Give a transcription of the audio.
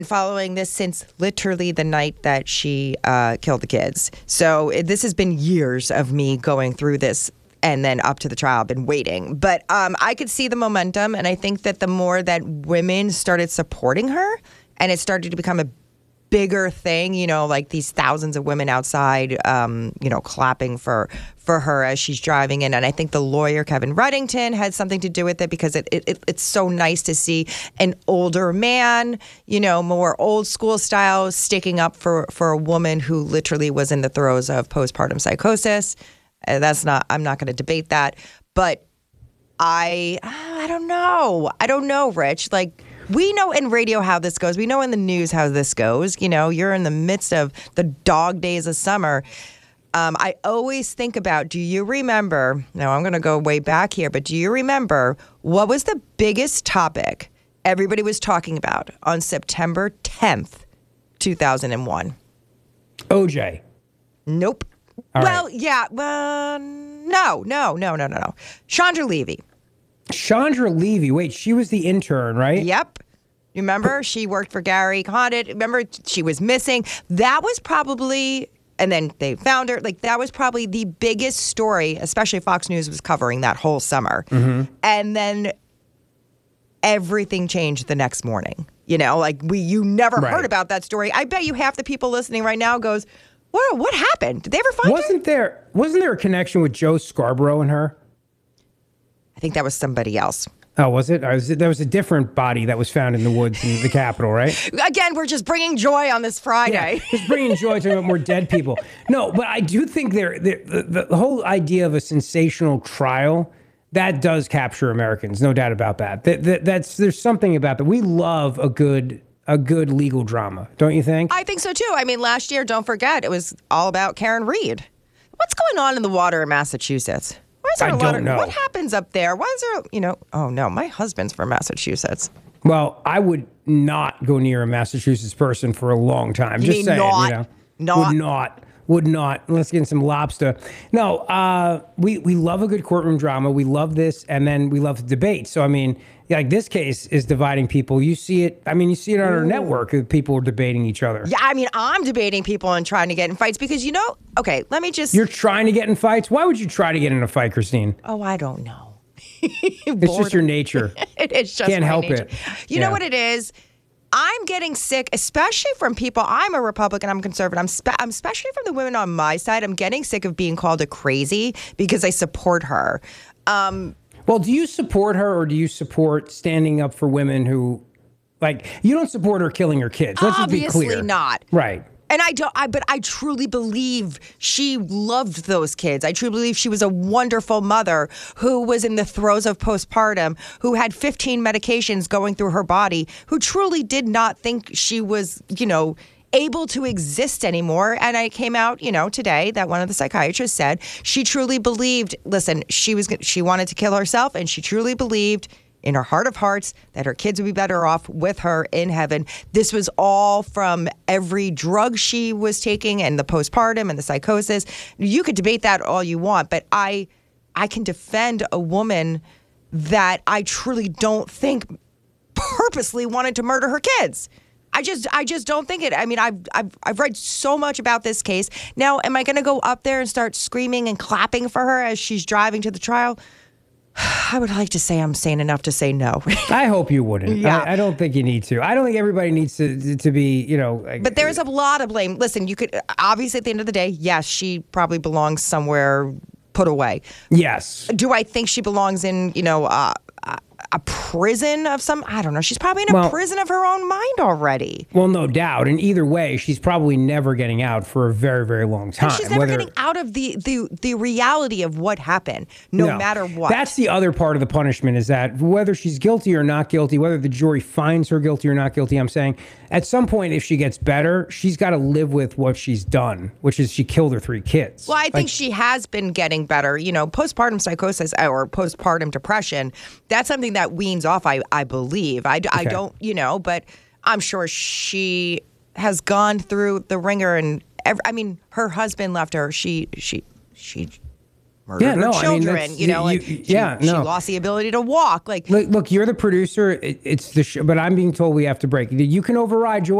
following this since literally the night that she killed the kids. So this has been years of me going through this and then up to the trial. I've been waiting. But I could see the momentum, and I think that the more that women started supporting her and it started to become a bigger thing, like these thousands of women outside, clapping for her as she's driving in. And I think the lawyer, Kevin Reddington, had something to do with it because it's so nice to see an older man, more old school style, sticking up for a woman who literally was in the throes of postpartum psychosis. I'm not going to debate that. But I don't know. I don't know, Rich. Like, we know in radio how this goes. We know in the news how this goes. You're in the midst of the dog days of summer. I always think about, do you remember, now I'm going to go way back here, but do you remember what was the biggest topic everybody was talking about on September 10th, 2001? OJ. Nope. All well, right. Yeah. Well, no. Chandra Levy. Chandra Levy. Wait, she was the intern, right? Yep. You remember? She worked for Gary Condit. Remember, she was missing. That was probably, and then they found her. Like, that was probably the biggest story, especially Fox News was covering that whole summer. Mm-hmm. And then everything changed the next morning. You never heard about that story. I bet you half the people listening right now goes, what happened? Did they ever find her? Wasn't there a connection with Joe Scarborough and her? I think that was somebody else. Oh, was it? There was a different body that was found in the woods in the Capitol, right? Again, we're just bringing joy on this Friday. Yeah, just bringing joy to more dead people. No, but I do think the whole idea of a sensational trial, that does capture Americans, no doubt about that. There's something about that. We love a good legal drama, don't you think? I think so too. I mean, last year, don't forget, it was all about Karen Reed. What's going on in the water in Massachusetts? I don't know. What happens up there? Why is there, oh no, my husband's from Massachusetts. Well, I would not go near a Massachusetts person for a long time. Just saying, Would not. Let's get in some lobster. No, we love a good courtroom drama. We love this, and then we love the debate. So, I mean, like this case is dividing people. You see it. I mean, you see it on our network. People are debating each other. Yeah, I mean, I'm debating people and trying to get in fights because, okay, let me just. You're trying to get in fights? Why would you try to get in a fight, Christine? Oh, I don't know. It's just your nature. It's just Can't my help nature. it. You know what it is? I'm getting sick, especially from people. I'm a Republican. I'm conservative. I'm especially from the women on my side. I'm getting sick of being called a crazy because I support her. Well, do you support her or do you support standing up for women who, like, you don't support her killing her kids? Let's just be clear. Obviously not. Right. And but I truly believe she loved those kids. I truly believe she was a wonderful mother who was in the throes of postpartum, who had 15 medications going through her body, who truly did not think she was, able to exist anymore. And I came out, today that one of the psychiatrists said she truly believed, listen, she wanted to kill herself, and she truly believed in her heart of hearts that her kids would be better off with her in heaven. This was all from every drug she was taking and the postpartum and the psychosis. You could debate that all you want, but I can defend a woman that I truly don't think purposely wanted to murder her kids. I just don't think it. I mean, I've read so much about this case. Now, am I going to go up there and start screaming and clapping for her as she's driving to the trial? I would like to say I'm sane enough to say no. I hope you wouldn't. Yeah. I don't think you need to. I don't think everybody needs to be, But there's a lot of blame. Listen, you could, obviously at the end of the day, yes, she probably belongs somewhere put away. Yes. Do I think she belongs in, a prison of some, I don't know. She's probably in a prison of her own mind already. Well, no doubt. And either way, she's probably never getting out for a very, very long time. And she's never getting out of the reality of what happened, no matter what. That's the other part of the punishment, is that whether she's guilty or not guilty, whether the jury finds her guilty or not guilty, I'm saying at some point, if she gets better, she's got to live with what she's done, which is she killed her 3 kids. Well, I think she has been getting better. Postpartum psychosis or postpartum depression, that's something that weans off, I believe. I don't, but I'm sure she has gone through the ringer, and her husband left her. She murdered her children. She lost the ability to walk. Look, you're the producer. It's the show, but I'm being told we have to break. You can override your